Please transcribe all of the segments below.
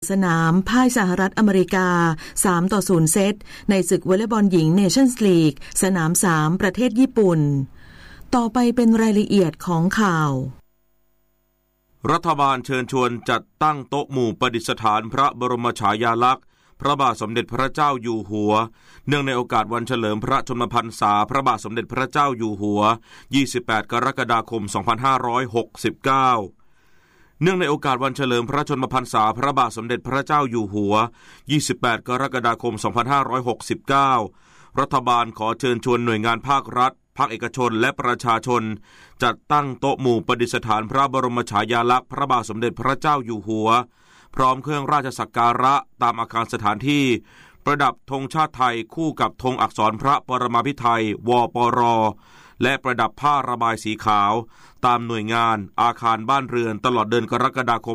สนามพ่ายสหรัฐอเมริกา 3-0 เซตในศึกวอลเลย์บอลหญิงเนชั่นส์ลีกสนาม 3 ประเทศญี่ปุ่นต่อไปเป็นรายละเอียดของข่าวรัฐบาลเชิญชวนจัดตั้งโต๊ะหมู่ประดิษฐานพระบรมฉายาลักษณ์พระบาทสมเด็จพระเจ้าอยู่หัวเนื่องในโอกาสวันเฉลิมพระชนมพรรษาพระบาทสมเด็จพระเจ้าอยู่หัว28 กรกฎาคม 2569เนื่องในโอกาสวันเฉลิมพระชนมพรรษาพระบาทสมเด็จพระเจ้าอยู่หัว28 กรกฎาคม 2569รัฐบาลขอเชิญชวนหน่วยงานภาครัฐภาคเอกชนและประชาชนจัดตั้งโต๊ะหมู่ประดิษฐานพระบรมฉายาลักษณ์พระบาทสมเด็จพระเจ้าอยู่หัวพร้อมเครื่องราชสักการะตามอาคารสถานที่ประดับธงชาติไทยคู่กับธงอักษรพระปรมาภิไธยวปรและประดับผ้าระบายสีขาวตามหน่วยงานอาคารบ้านเรือนตลอดเดือนกรกฎาคม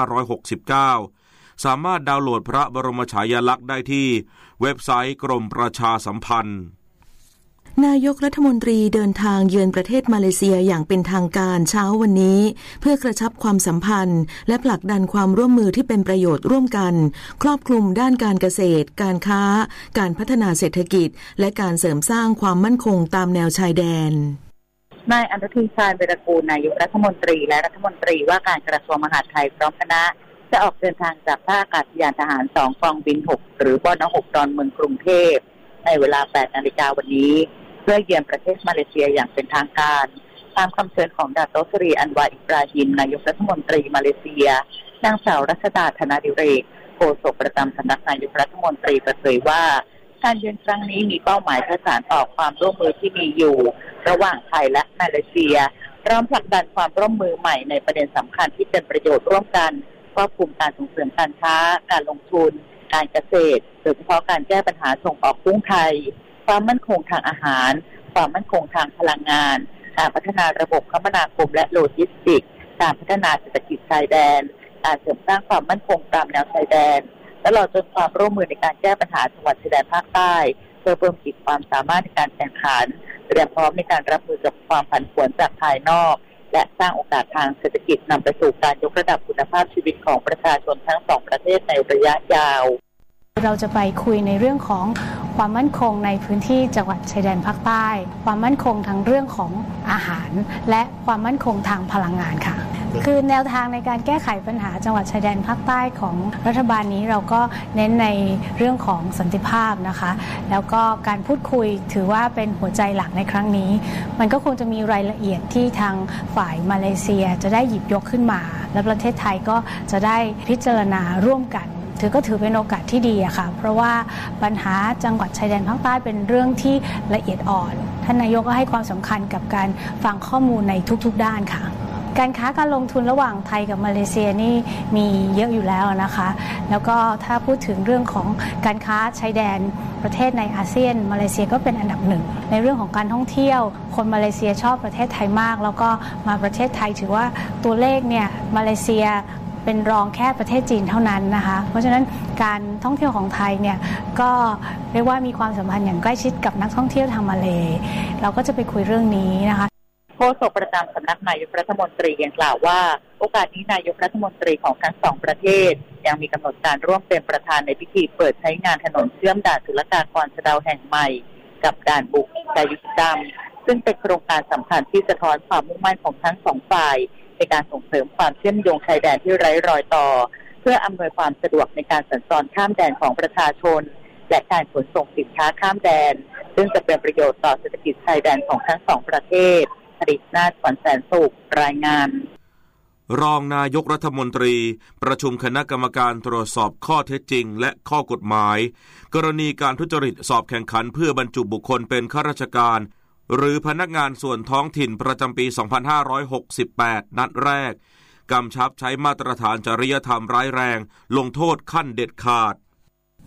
2569สามารถดาวน์โหลดพระบรมฉายาลักษณ์ได้ที่เว็บไซต์กรมประชาสัมพันธ์นายกรัฐมนตรีเดินทางเยือนประเทศมาเลเซียอย่างเป็นทางการเช้าวันนี้เพื่อกระชับความสัมพันธ์และผลักดันความร่วมมือที่เป็นประโยชน์ร่วมกันครอบคลุมด้านการเกษตรการค้าการพัฒนาเศรษฐกิจและการเสริมสร้างความมั่นคงตามแนวชายแดนนายอนุทิน ชาญวีรกูลนายกรัฐมนตรีและรัฐมนตรีว่าการกระทรวงมหาดไทยพร้อมคณะจะออกเดินทางจากท่าอากาศยานทหาร2กองบิน6หรือบน6ดอนเมืองกรุงเทพในเวลา 8 นาฬิกาวันนี้เพื่อเยือนประเทศมาเลเซียอย่างเป็นทางการตามคำเชิญของดาโตสรีอันวาอิบราฮิมนายกรัฐมนตรีมาเลเซียนางสาวรัชดาธนาดิเรกโฆษกประจำสำนักนายกรัฐมนตรีเปิดเผยว่าการเยือนครั้งนี้มีเป้าหมายประสานต่อความร่วมมือที่มีอยู่ระหว่างไทยและมาเลเซียพร้อมผลักดันความร่วมมือใหม่ในประเด็นสำคัญที่เป็นประโยชน์ร่วมกันครอบคลุมการส่งเสริมการค้าการลงทุนการเกษตรโดยเฉพาะการแก้ปัญหาส่งออกกุ้งไทยความมั่นคงทางอาหารความมั่นคงทางพลังงานการพัฒนาระบบคมนาคมและโลจิสติกส์การพัฒนาเศรษฐกิจชายแดนการเสริมสร้างความมั่นคงตามแนวชายแดนตลอดจนความร่วมมือในการแก้ปัญหาจังหวัดชายแดนภาคใต้เพื่อเพิ่มขีดความสามารถในการแข่งขันเตรียมพร้อมในการรับมือกับความผันผวนจากภายนอกและสร้างโอกาสทางเศรษฐกิจนำไปสู่การยกระดับคุณภาพชีวิตของประชาชนทั้งสองประเทศในระยะยาวเราจะไปคุยในเรื่องของความมั่นคงในพื้นที่จังหวัดชายแดนภาคใต้ความมั่นคงทางเรื่องของอาหารและความมั่นคงทางพลังงานค่ะคือแนวทางในการแก้ไขปัญหาจังหวัดชายแดนภาคใต้ของรัฐบาลนี้เราก็เน้นในเรื่องของสันติภาพนะคะแล้วก็การพูดคุยถือว่าเป็นหัวใจหลักในครั้งนี้มันก็คงจะมีรายละเอียดที่ทางฝ่ายมาเลเซียจะได้หยิบยกขึ้นมาและประเทศไทยก็จะได้พิจารณาร่วมกันถือเป็นโอกาสที่ดีอะค่ะเพราะว่าปัญหาจังหวัดชายแดนภาคใต้เป็นเรื่องที่ละเอียดอ่อนท่านนายกก็ให้ความสำคัญกับการฟังข้อมูลในทุกๆด้านค่ะการค้าการลงทุนระหว่างไทยกับมาเลเซียนี่มีเยอะอยู่แล้วนะคะแล้วก็ถ้าพูดถึงเรื่องของการค้าชายแดนประเทศในอาเซียนมาเลเซียก็เป็นอันดับหนึ่งในเรื่องของการท่องเที่ยวคนมาเลเซียชอบประเทศไทยมากแล้วก็มาประเทศไทยถือว่าตัวเลขเนี่ยมาเลเซียเป็นรองแค่ประเทศจีนเท่านั้นนะคะเพราะฉะนั้นการท่องเที่ยวของไทยเนี่ยก็เรียกว่ามีความสัมพันธ์อย่างใกล้ชิดกับนักท่องเที่ยวทางมาเลเราก็จะไปคุยเรื่องนี้นะคะโฆษกประจำสำนักนายกรัฐมนตรียังกล่าวว่าโอกาสนี้นายกรัฐมนตรีของทั้งสองประเทศยังมีกำหนดการร่วมเป็นประธานในพิธีเปิดใช้งานถนนเชื่อมด่านศุลกากรสะเดาแห่งใหม่กับด่านบุกกายุทธดำซึ่งเป็นโครงการสำคัญที่สะท้อนความมุ่งมั่นของทั้งสองฝ่ายในการส่งเสริมความเชื่อมโยงชายแดนที่ไร้รอยต่อเพื่ออำนวยความสะดวกในการสัญจรข้ามแดนของประชาชนและการขนส่งสินค้าข้ามแดนซึ่งจะเป็นประโยชน์ต่อเศรษฐกิจชายแดนของทั้งสองประเทศผลิตนาถ ขวัญแสนสุขรายงานรองนายกรัฐมนตรีประชุมคณะกรรมการตรวจสอบข้อเท็จจริงและข้อกฎหมายกรณีการทุจริตสอบแข่งขันเพื่อบรรจุบุคคลเป็นข้าราชการหรือพนักงานส่วนท้องถิ่นประจำปี 2568 นัดแรกกำชับใช้มาตรฐานจริยธรรมร้ายแรงลงโทษขั้นเด็ดขาด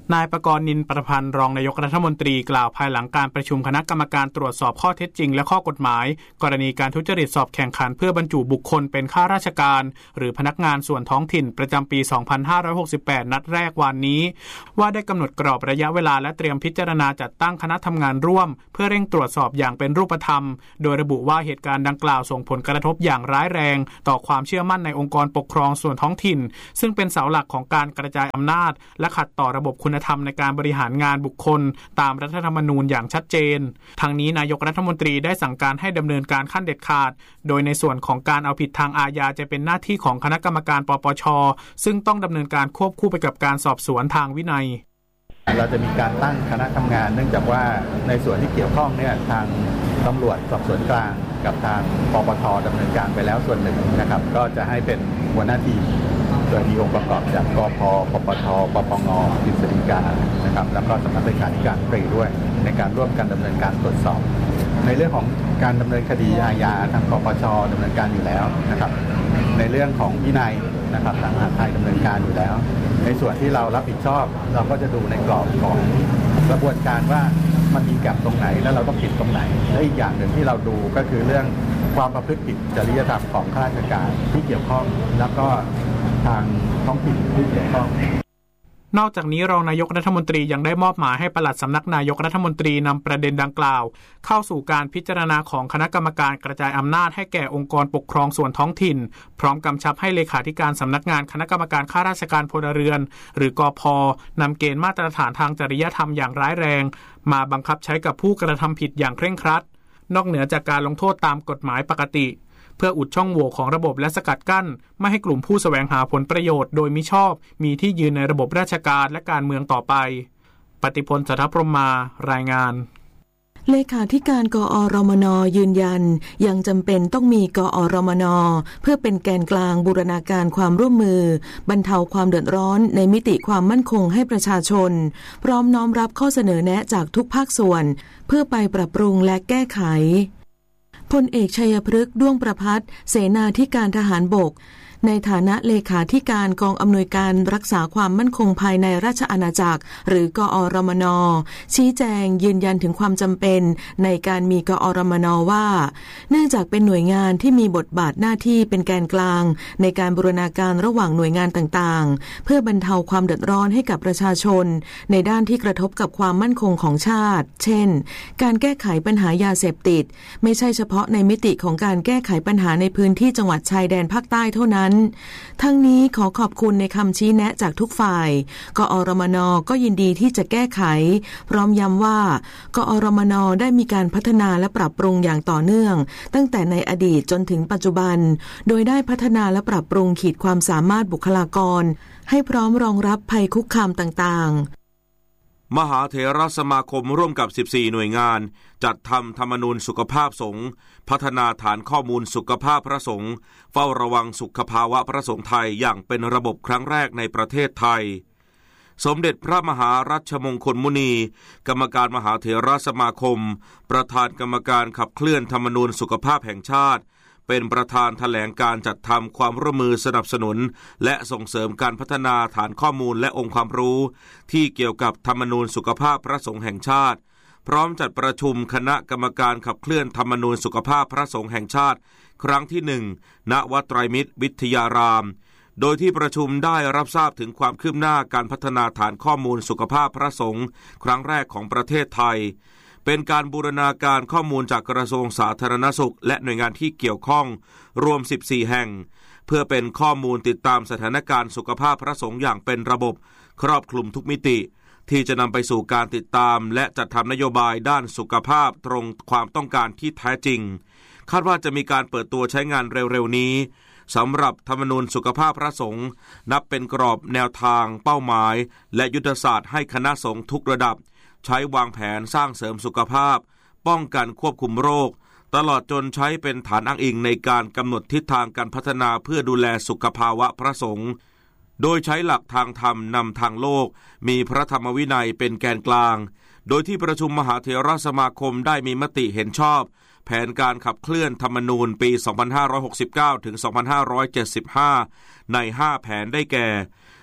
นายประกรณ์ นินประพันธ์รองนายกรัฐมนตรีกล่าวภายหลังการประชุมคณะกรรมการตรวจสอบข้อเท็จจริงและข้อกฎหมายกรณีการทุจริตสอบแข่งขันเพื่อบรรจุบุคคลเป็นข้าราชการหรือพนักงานส่วนท้องถิ่นประจำปี 2568 นัดแรกวันนี้ว่าได้กำหนดกรอบระยะเวลาและเตรียมพิจารณาจัดตั้งคณะทำงานร่วมเพื่อเร่งตรวจสอบอย่างเป็นรูปธรรมโดยระบุว่าเหตุการณ์ดังกล่าวส่งผลกระทบอย่างร้ายแรงต่อความเชื่อมั่นในองค์กรปกครองส่วนท้องถิ่นซึ่งเป็นเสาหลักของการกระจายอำนาจและขัดต่อระบบคุณธรรมในการบริหารงานบุคคลตามรัฐธรรมนูญอย่างชัดเจนทางนี้นายกรัฐมนตรีได้สั่งการให้ดำเนินการขั้นเด็ดขาดโดยในส่วนของการเอาผิดทางอาญาจะเป็นหน้าที่ของคณะกรรมการปปช.ซึ่งต้องดำเนินการควบคู่ไปกับการสอบสวนทางวินัยเราจะมีการตั้งคณะทำงานเนื่องจากว่าในส่วนที่เกี่ยวข้องเนี่ยทางตำรวจสอบสวนกลางกับทางปปช.ดำเนินการไปแล้วส่วนหนึ่งนะครับก็จะให้เป็นหัวหน้าทีมโดยมีองค์ประกอบจากกพ.ปปช.ปปง.กฤษฎีกานะครับแล้วก็สำนักเลขาธิการปรีด้วยในการร่วมกันดำเนินการตรวจสอบในเรื่องของการดำเนินคดีอาญาทางปปช.ดำเนินการอยู่แล้วนะครับในเรื่องของวินัยนะครับทางมหาดไทยดำเนินการอยู่แล้วในส่วนที่เรารับผิดชอบเราก็จะดูในกรอบของกระบวนการว่ามันมีแก็บตรงไหนแล้วเราต้องผิดตรงไหนและอีกอย่างหนึ่งที่เราดูก็คือเรื่องความประพฤติผิดจริยธรรมของข้าราชการที่เกี่ยวข้องแล้วก็ทางท้องถิ่นที่เกี่ยวข้องนอกจากนี้รองนายกรัฐมนตรียังได้มอบหมายให้ปลัดสำนักนายกรัฐมนตรีนำประเด็นดังกล่าวเข้าสู่การพิจารณาของคณะกรรมการกระจายอำนาจให้แก่องค์กรปกครองส่วนท้องถิ่นพร้อมกำชับให้เลขาธิการสำนักงานคณะกรรมการข้าราชการพลเรือนหรือกพ.นำเกณฑ์มาตรฐานทางจริยธรรมอย่างร้ายแรงมาบังคับใช้กับผู้กระทำผิดอย่างเคร่งครัดนอกเหนือจากการลงโทษตามกฎหมายปกติเพื่ออุดช่องโหว่ของระบบและสกัดกั้นไม่ให้กลุ่มผู้แสวงหาผลประโยชน์โดยมิชอบมีที่ยืนในระบบราชการและการเมืองต่อไปปฏิพล สัทธพรหมารายงานเลขาธิการกอรมน.ยืนยันยังจำเป็นต้องมีกอรมน.เพื่อเป็นแกนกลางบูรณาการความร่วมมือบรรเทาความเดือดร้อนในมิติความมั่นคงให้ประชาชนพร้อมน้อมรับข้อเสนอแนะจากทุกภาคส่วนเพื่อไปปรับปรุงและแก้ไขพลเอกชัยพฤกษ์ด้วงประภัสเสนาธิการทหารบกในฐานะเลขาธิการกองอำนวยการรักษาความมั่นคงภายในราชอาณาจักรหรือกอรมน.ชี้แจงยืนยันถึงความจำเป็นในการมีกอรมน.ว่าเนื่องจากเป็นหน่วยงานที่มีบทบาทหน้าที่เป็นแกนกลางในการบูรณาการระหว่างหน่วยงานต่างๆเพื่อบรรเทาความเดือดร้อนให้กับประชาชนในด้านที่กระทบกับความมั่นคงของชาติเช่นการแก้ไขปัญหายาเสพติดไม่ใช่เฉพาะในมิติของการแก้ไขปัญหาในพื้นที่จังหวัดชายแดนภาคใต้เท่านั้นทั้งนี้ขอขอบคุณในคำชี้แนะจากทุกฝ่ายกอรมน.ก็ยินดีที่จะแก้ไขพร้อมย้ำว่ากอรมน.ได้มีการพัฒนาและปรับปรุงอย่างต่อเนื่องตั้งแต่ในอดีตจนถึงปัจจุบันโดยได้พัฒนาและปรับปรุงขีดความสามารถบุคลากรให้พร้อมรองรับภัยคุกคามต่างๆมหาเถรสมาคมร่วมกับ14หน่วยงานจัดทำธรรมนูญสุขภาพสงฆ์พัฒนาฐานข้อมูลสุขภาพพระสงฆ์เฝ้าระวังสุขภาวะพระสงฆ์ไทยอย่างเป็นระบบครั้งแรกในประเทศไทยสมเด็จพระมหารัชมงคลมุนีกรรมการมหาเถรสมาคมประธานกรรมการขับเคลื่อนธรรมนูญสุขภาพแห่งชาติเป็นประธานแถลงการจัดทำความร่วมมือสนับสนุนและส่งเสริมการพัฒนาฐานข้อมูลและองค์ความรู้ที่เกี่ยวกับธรรมนูญสุขภาพพระสงฆ์แห่งชาติพร้อมจัดประชุมคณะกรรมการขับเคลื่อนธรรมนูญสุขภาพพระสงฆ์แห่งชาติครั้งที่1ณ วัดไตรมิตรวิทยารามโดยที่ประชุมได้รับทราบถึงความคืบหน้าการพัฒนาฐานข้อมูลสุขภาพพระสงฆ์ครั้งแรกของประเทศไทยเป็นการบูรณาการข้อมูลจากกระทรวงสาธารณสุขและหน่วยงานที่เกี่ยวข้องรวม14แห่งเพื่อเป็นข้อมูลติดตามสถานการณ์สุขภาพพระสงฆ์อย่างเป็นระบบครอบคลุมทุกมิติที่จะนำไปสู่การติดตามและจัดทำนโยบายด้านสุขภาพตรงความต้องการที่แท้จริงคาดว่าจะมีการเปิดตัวใช้งานเร็วๆนี้สำหรับธรรมนูญสุขภาพพระสงฆ์นับเป็นกรอบแนวทางเป้าหมายและยุทธศาสตร์ให้คณะสงฆ์ทุกระดับใช้วางแผนสร้างเสริมสุขภาพป้องกันควบคุมโรคตลอดจนใช้เป็นฐานอ้างอิงในการกำหนดทิศทางการพัฒนาเพื่อดูแลสุขภาวะพระสงฆ์โดยใช้หลักทางธรรมนำทางโลกมีพระธรรมวินัยเป็นแกนกลางโดยที่ประชุมมหาเถรสมาคมได้มีมติเห็นชอบแผนการขับเคลื่อนธรรมนูญปี 2569 ถึง 2575 ใน 5 แผนได้แก่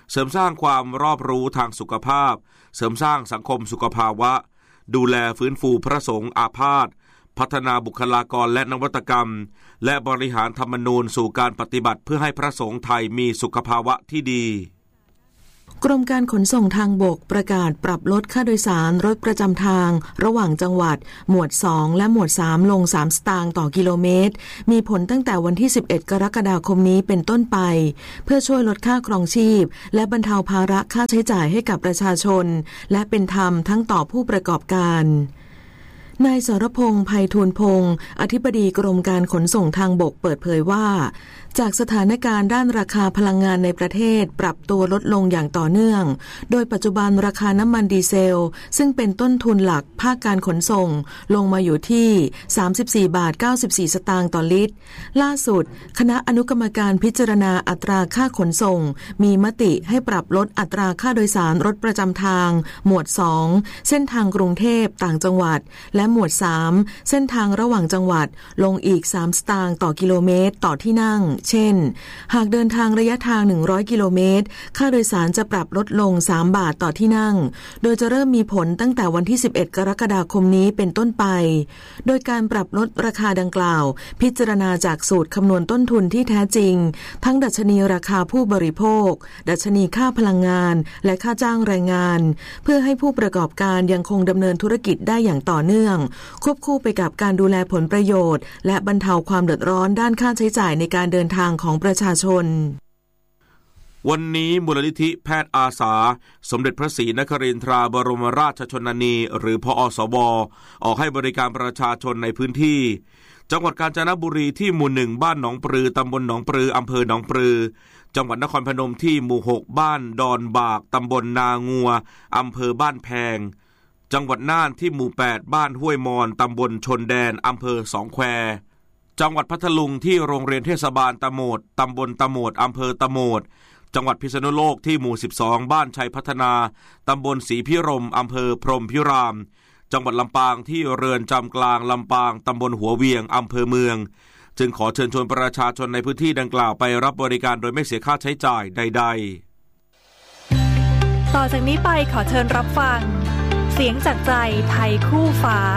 เสริมสร้างความรอบรู้ทางสุขภาพเสริมสร้างสังคมสุขภาวะดูแลฟื้นฟูพระสงฆ์อาพาธพัฒนาบุคลากรและนวัตกรรมและบริหารธรรมนูญสู่การปฏิบัติเพื่อให้พระสงฆ์ไทยมีสุขภาวะที่ดีกรมการขนส่งทางบกประกาศปรับลดค่าโดยสารรถประจำทางระหว่างจังหวัดหมวด2และหมวด3ลง3สตางค์ต่อกิโลเมตรมีผลตั้งแต่วันที่11กรกฎาคมนี้เป็นต้นไปเพื่อช่วยลดค่าครองชีพและบรรเทาภาระค่าใช้จ่ายให้กับประชาชนและเป็นธรรมทั้งต่อผู้ประกอบการนายสรพงษ์ไพฑูรย์พงษ์อธิบดีกรมการขนส่งทางบกเปิดเผยว่าจากสถานการณ์ด้านราคาพลังงานในประเทศปรับตัวลดลงอย่างต่อเนื่องโดยปัจจุบันราคาน้ำมันดีเซลซึ่งเป็นต้นทุนหลักภาคการขนส่งลงมาอยู่ที่34.94 สตางค์ต่อลิตรล่าสุดคณะอนุกรรมการพิจารณาอัตราค่าขนส่งมีมติให้ปรับลดอัตราค่าโดยสารรถประจำทางหมวด2เส้นทางกรุงเทพต่างจังหวัดและหมวด3เส้นทางระหว่างจังหวัดลงอีก3สตางค์ต่อกิโลเมตรต่อที่นั่งเช่นหากเดินทางระยะทาง100กิโลเมตรค่าโดยสารจะปรับลดลง3บาทต่อที่นั่งโดยจะเริ่มมีผลตั้งแต่วันที่11กรกฎาคมนี้เป็นต้นไปโดยการปรับลดราคาดังกล่าวพิจารณาจากสูตรคำนวณต้นทุนที่แท้จริงทั้งดัชนีราคาผู้บริโภคดัชนีค่าพลังงานและค่าจ้างแรงงานเพื่อให้ผู้ประกอบการยังคงดำเนินธุรกิจได้อย่างต่อเนื่องควบคู่ไปกับการดูแลผลประโยชน์และบรรเทาความเดือดร้อนด้านค่าใช้จ่ายในการเดินทางของประชาชนวันนี้มูลนิธิแพทย์อาสาสมเด็จพระศรีนครินทราบรมราชชนนีหรือพอสวออกให้บริการประชาชนในพื้นที่จังหวัดกาญจนบุรีที่หมู่1บ้านหนองปลือตำบลหนองปลืออำเภอหนองปลือจังหวัดนครพนมที่หมู่6บ้านดอนบากตำบลนางัวอำเภอบ้านแพงจังหวัดน่านที่หมู่8บ้านห้วยมอนตำบลชนแดนอำเภอสองแควจังหวัดพัทลุงที่โรงเรียนเทศบาลตะโหมดตำบลตะโหมดอำเภอตะโหมดจังหวัดพิษณุโลกที่หมู่12บ้านชัยพัฒนาตำบลศรีพิรมอำเภอพรหมพิรามจังหวัดลำปางที่เรือนจำกลางลำปางตำบลหัวเวียงอำเภอเมืองจึงขอเชิญชวนประชาชนในพื้นที่ดังกล่าวไปรับบริการโดยไม่เสียค่าใช้จ่ายใดๆต่อจากนี้ไปขอเชิญรับฟังเสียงจากใจไทยคู่ฟ้า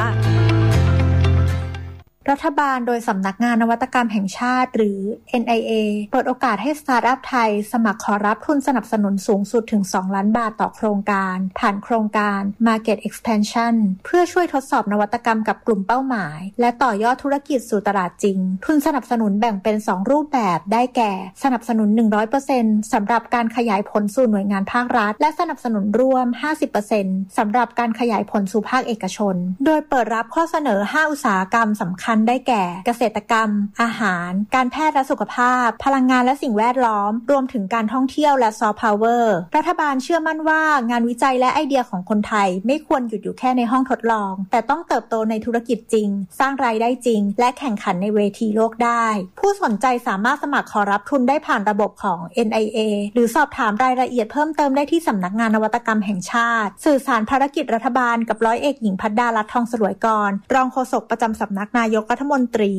รัฐบาลโดยสำนักงานนวัตกรรมแห่งชาติหรือ NIA เปิดโอกาสให้สตาร์ทอัพไทยสมัครขอรับทุนสนับสนุนสูงสุดถึง2ล้านบาทต่อโครงการผ่านโครงการ Market Expansion เพื่อช่วยทดสอบนวัตกรรมกับกลุ่มเป้าหมายและต่อยอดธุรกิจสู่ตลาดจริงทุนสนับสนุนแบ่งเป็น2รูปแบบได้แก่สนับสนุน 100% สำหรับการขยายผลสู่หน่วยงานภาครัฐและสนับสนุนร่วม 50% สำหรับการขยายผลสู่ภาคเอกชนโดยเปิดรับข้อเสนอ5อุตสาหกรรมสำคัญได้แก่เกษตรกรรมอาหารการแพทย์และสุขภาพพลังงานและสิ่งแวดล้อมรวมถึงการท่องเที่ยวและซอฟต์พาวเวอร์รัฐบาลเชื่อมั่นว่างานวิจัยและไอเดียของคนไทยไม่ควรหยุดอยู่แค่ในห้องทดลองแต่ต้องเติบโตในธุรกิจจริงสร้างรายได้จริงและแข่งขันในเวทีโลกได้ผู้สนใจสามารถสมัครขอรับทุนได้ผ่านระบบของ NIA หรือสอบถามรายละเอียดเพิ่มเติมได้ที่สำนักงานนวัตกรรมแห่งชาติสื่อสารภารกิจรัฐบาลกับร้อยเอกหญิงภัดดาลัตน์ทองสลวยกรรองโฆษกประจำสำนักนายกรัฐมนตรี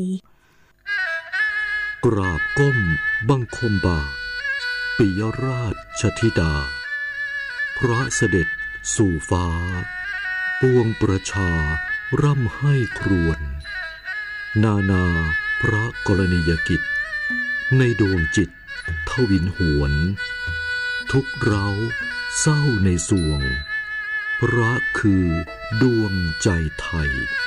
กราบก้มบังคมบาทปิยราชธิดาพระเสด็จสู่ฟ้าปวงประชาร่ำให้ครวญนานาพระกรณียกิจในดวงจิตทวินหวนทุกเร้าเศร้าในสวงพระคือดวงใจไทย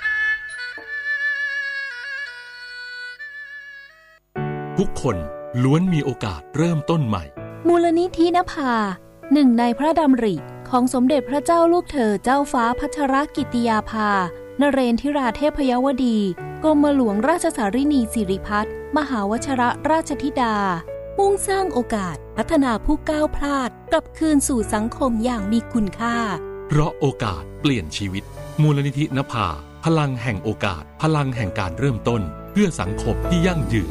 ทุกคนล้วนมีโอกาสเริ่มต้นใหม่มูลนิธินภาหนึ่งในพระดำริของสมเด็จพระเจ้าลูกเธอเจ้าฟ้าพัชรกิติยาภานเรนทิราเทพยวดีกรมหลวงราชสารินีสิริพัฒน์มหาวชิรราชธิดามุ่งสร้างโอกาสพัฒนาผู้ก้าวพลาดกลับคืนสู่สังคมอย่างมีคุณค่าเพราะโอกาสเปลี่ยนชีวิตมูลนิธินภาพลังแห่งโอกาสพลังแห่งการเริ่มต้นเพื่อสังคมที่ยั่งยืน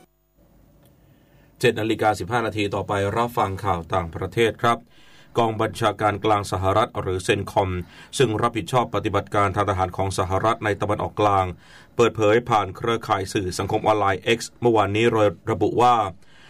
7:15 น.ต่อไปรับฟังข่าวต่างประเทศครับกองบัญชาการกลางสหรัฐหรือเซนคอมซึ่งรับผิดชอบปฏิบัติการทางทหารของสหรัฐในตะวันออกกลางเปิดเผยผ่านเครือข่ายสื่อสังคมออนไลน์ X เมื่อวานนี้โดยระบุว่า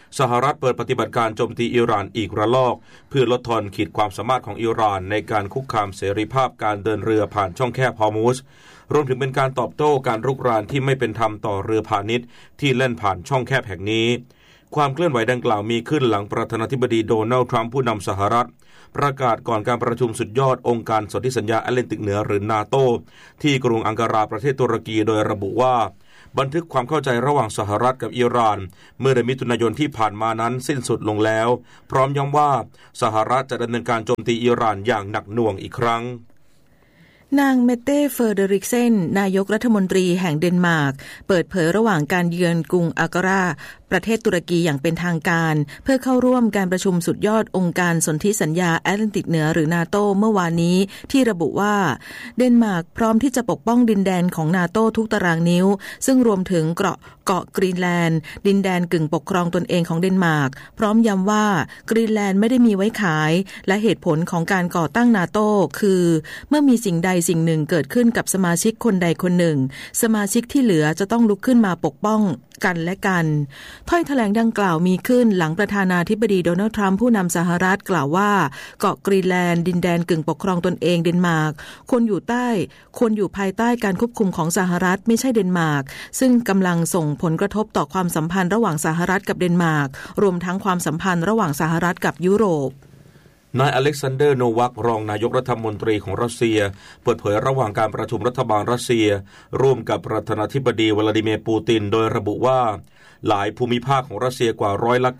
สหรัฐเปิดปฏิบัติการโจมตีอิหร่านอีกระลอกเพื่อลดทอนขีดความสามารถของอิหร่านในการคุกคามเสรีภาพการเดินเรือผ่านช่องแคบฮอร์มุซรวมถึงเป็นการตอบโต้การรุกรานที่ไม่เป็นธรรมต่อเรือพาณิชย์ที่เล่นผ่านช่องแคบแห่งนี้ความเคลื่อนไหวดังกล่าวมีขึ้นหลังประธานาธิบดีโดนัลด์ทรัมป์ผู้นำสหรัฐประกาศก่อนการประชุมสุดยอดองค์การสนธิสัญญาแอตแลนติกเหนือหรือนาโตที่กรุงอังการาประเทศตุรกีโดยระบุว่าบันทึกความเข้าใจระหว่างสหรัฐกับอิหร่านเมื่อเดือนมิถุนายนที่ผ่านมานั้นสิ้นสุดลงแล้วพร้อมย้ำว่าสหรัฐจะดำเนินการโจมตีอิหร่านอย่างหนักหน่วงอีกครั้งนางเมเต้เฟอร์เดริกเซนนายกรัฐมนตรีแห่งเดนมาร์กเปิดเผยระหว่างการเยือนกรุงอังการาประเทศตุรกีอย่างเป็นทางการเพื่อเข้าร่วมการประชุมสุดยอดองค์การสนธิสัญญาแอตแลนติกเหนือหรือนาโตเมื่อวานนี้ที่ระบุว่าเดนมาร์กพร้อมที่จะปกป้องดินแดนของนาโตทุกตารางนิ้วซึ่งรวมถึงเกาะกรีนแลนด์ดินแดนกึ่งปกครองตนเองของเดนมาร์กพร้อมย้ำว่ากรีนแลนด์ไม่ได้มีไว้ขายและเหตุผลของการก่อตั้งนาโตคือเมื่อมีสิ่งใดสิ่งหนึ่งเกิดขึ้นกับสมาชิกคนใดคนหนึ่งสมาชิกที่เหลือจะต้องลุกขึ้นมาปกป้องกันและกันถ้อยแถลงดังกล่าวมีขึ้นหลังประธานาธิบดีโดนัลด์ทรัมป์ผู้นำสหรัฐกล่าวว่าเกาะกรีนแลนด์ดินแดนกึ่งปกครองตนเองเดนมาร์กควรอยู่ภายใต้การควบคุมของสหรัฐไม่ใช่เดนมาร์กซึ่งกำลังส่งผลกระทบต่อความสัมพันธ์ระหว่างสหรัฐกับเดนมาร์กรวมทั้งความสัมพันธ์ระหว่างสหรัฐกับยุโรปนายอเล็กซานเดอร์โนวัครองนายกรัฐมนตรีของรัสเซียเปิดเผยระหว่างการประชุมรัฐบาลรัสเซียร่วมกับประธานาธิบดีวลาดิเมียร์ปูตินโดยระบุว่าหลายภูมิภาคของรัสเซียกว่า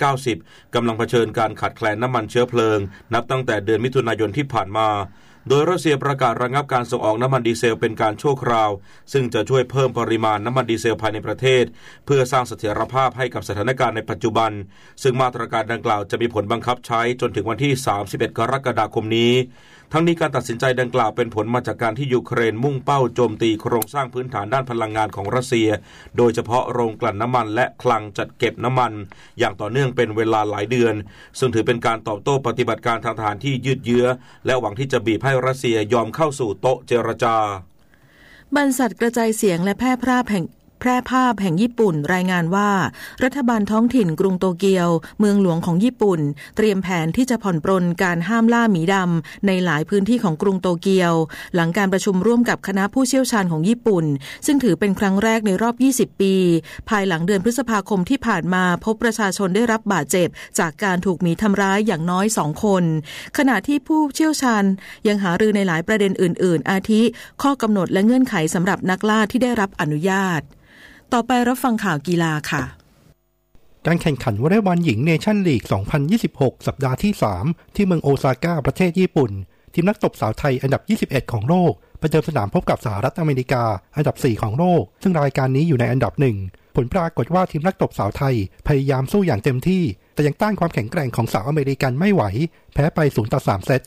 90%กำลังเผชิญการขาดแคลนน้ำมันเชื้อเพลิงนับตั้งแต่เดือนมิถุนายนที่ผ่านมาโดยรัสเซียประกาศระงับการส่งออกน้ำมันดีเซลเป็นการชั่วคราวซึ่งจะช่วยเพิ่มปริมาณน้ำมันดีเซลภายในประเทศเพื่อสร้างเสถียรภาพให้กับสถานการณ์ในปัจจุบันซึ่งมาตรการดังกล่าวจะมีผลบังคับใช้จนถึงวันที่31 กรกฎาคมนี้ทั้งนี้การตัดสินใจดังกล่าวเป็นผลมาจากการที่ยูเครนมุ่งเป้าโจมตีโครงสร้างพื้นฐานด้านพลังงานของรัสเซียโดยเฉพาะโรงกลั่นน้ำมันและคลังจัดเก็บน้ำมันอย่างต่อเนื่องเป็นเวลาหลายเดือนซึ่งถือเป็นการตอบโต้ปฏิบัติการทางทหารที่ยืดเยื้อและหวังที่จะบีบให้รัสเซียยอมเข้าสู่โต๊ะเจรจาบรรษัทกระจายเสียงและแพร่ภาพแห่งญี่ปุ่นรายงานว่ารัฐบาลท้องถิ่นกรุงโตเกียวเมืองหลวงของญี่ปุ่นเตรียมแผนที่จะผ่อนปรนการห้ามล่าหมีดำในหลายพื้นที่ของกรุงโตเกียวหลังการประชุมร่วมกับคณะผู้เชี่ยวชาญของญี่ปุ่นซึ่งถือเป็นครั้งแรกในรอบ20 ปีภายหลังเดือนพฤษภาคมที่ผ่านมาพบประชาชนได้รับบาดเจ็บจากการถูกหมีทำร้ายอย่างน้อย2 คนขณะที่ผู้เชี่ยวชาญยังหารือในหลายประเด็นอื่นๆอาทิข้อกำหนดและเงื่อนไขสำหรับนักล่าที่ได้รับอนุญาตต่อไปรับฟังข่าวกีฬาค่ะการแข่งขันวอลเลย์บอลหญิงเนชั่นลีก 2026 สัปดาห์ที่ 3 ที่เมืองโอซาก้าประเทศญี่ปุ่นทีมนักตบสาวไทยอันดับ 21 ของโลกประเดิมสนามพบกับสหรัฐอเมริกาอันดับ 4 ของโลกซึ่งรายการนี้อยู่ในอันดับ 1 ผลปรากฏว่าทีมนักตบสาวไทยพยายามสู้อย่างเต็มที่แต่ยังต้านความแข็งแกร่งของสาวอเมริกันไม่ไหวแพ้ไป 0-3 เซต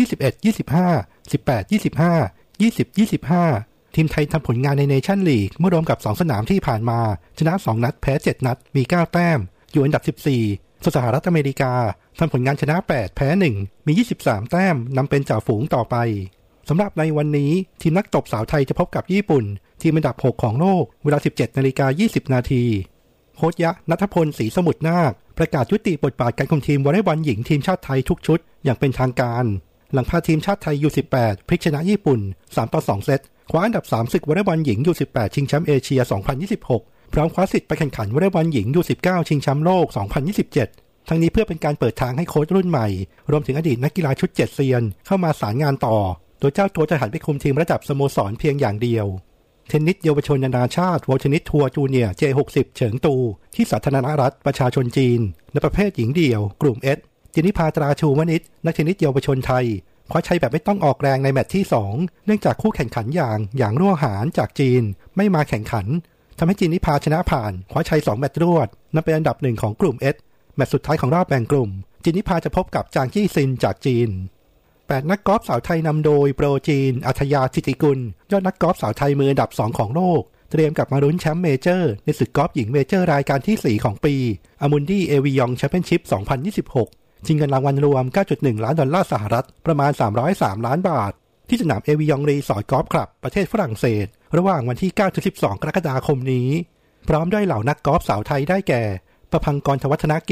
21-25 18-25 20-25ทีมไทยทำผลงานในเนชั่นลีกเมื่อรวมกับ2สนามที่ผ่านมาชนะ2นัดแพ้7นัดมี9แต้มอยู่อันดับ14ส่วนสหรัฐอเมริกาทำผลงานชนะ8แพ้1มี23แต้มนำเป็นจ่าฝูงต่อไปสำหรับในวันนี้ทีมนักตบสาวไทยจะพบกับญี่ปุ่นทีมอันดับ6ของโลกเวลา 17:20 นาทีโค้ชยะณัฐพลศรีสมุทรนาคประกาศยุติบทบาทการคุมทีมวอลเลย์บอลหญิงทีมชาติไทยทุกชุดอย่างเป็นทางการหลังพาทีมชาติไทย U18 พลิกชนะญี่ปุ่น 3-2 เซตคว้าอันดับ3ศึกวอลเลย์บอลหญิง U18 ชิงแชมป์เอเชีย 2026 พร้อมคว้าสิทธิ์ไปแข่งขันวอลเลย์บอลหญิง U19 ชิงแชมป์โลก 2027 ทั้งนี้เพื่อเป็นการเปิดทางให้โค้ชรุ่นใหม่รวมถึงอดีตนักกีฬาชุด7เซียนเข้ามาสารงานต่อโดยเจ้าตัวจะหันไปคุมทีมระดับสโมสรเพียงอย่างเดียวเทนนิสเยาวชนนานาชาติวอลเทนนิสทัวร์จูเนียร์ J60 เฉิงตูที่สาธารณรัฐประชาชนจีนในประเภทหญิงเดี่ยวกลุ่ม S จินิภาตราชูวณิชนักเทนนิสเยาวชนไทยคว้าชัยแบบไม่ต้องออกแรงในแมตช์ที่2เนื่องจากคู่แข่งขันอย่างรั่วหานจากจีนไม่มาแข่งขันทำให้จินิภาชนะผ่านคว้าชัย2แมตช์รวดนับเป็นอันดับ1ของกลุ่ม S แมตช์สุดท้ายของรอบแบ่งกลุ่มจินิภาจะพบกับจางจี้ซินจากจีน8นักกอล์ฟสาวไทยนำโดยโปรจีนอัธยาธิติกุลยอดนักกอล์ฟสาวไทยมืออันดับ2ของโลกเตรียมกลับมาลุ้นแชมป์เมเจอร์ในศึกกอล์ฟหญิงเมเจอร์รายการที่4ของปีอามุนดี้เอวิยองแชมเปี้ยนชิพ 2026 ชิงเงินรางวัลรวม $9.1 ล้านประมาณ303ล้านบาทที่สนามเอวิยองรีสอร์ทกอล์ฟคลับประเทศฝรั่งเศสระหว่างวันที่ 9-12 กรกฎาคมนี้พร้อมด้วยเหล่านักกอล์ฟสาวไทยได้แก่ประภังกร ทวัฒนกิจ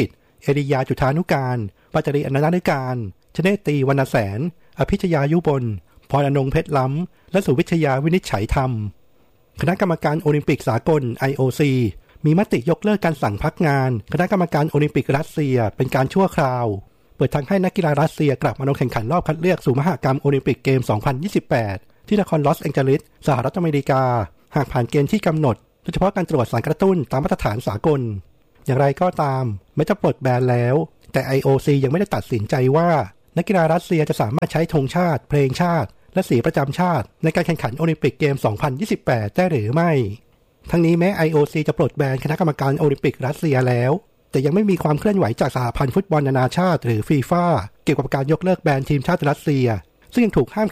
เอริยาจุฑานุการปัจจริอนันตการชเนตีวรรณแสนอภิชยายุบลพรอนงเพชรล้ำและสุวิชยาวินิจฉัยธรรมคณะกรรมการโอลิมปิกสากล IOC มีมติยกเลิกการสั่งพักงานคณะกรรมการโอลิมปิกรัสเซียเป็นการชั่วคราวเปิดทางให้นักกีฬารัสเซียกลับมาลงแข่งขันรอบคัดเลือกสู่มหกรรมโอลิมปิกเกม 2028 ที่นครลอสแองเจลิสสหรัฐอเมริกาหากผ่านเกณฑ์ที่กำหนดโดยเฉพาะการตรวจสารกระตุ้นตามมาตรฐานสากลอย่างไรก็ตามแม้จะปลดแบนแล้วแต่ IOC ยังไม่ได้ตัดสินใจว่านักกีฬารัสเซียจะสามารถใช้ธงชาติเพลงชาติและสีประจำชาติในการแข่งขันโอลิมปิกเกม 2028 ได้หรือไม่ทั้งนี้แม้ IOC จะปลดแบนคณะกรรมการโอลิมปิกรัสเซียแล้วแต่ยังไม่มีความเคลื่อนไหวจากสหพันธ์ฟุตบอลนานาชาติหรือฟีฟ่าเกี่ยวกับการยกเลิกแบนทีมชาติรัสเซียซึ่งยังถูกห้าม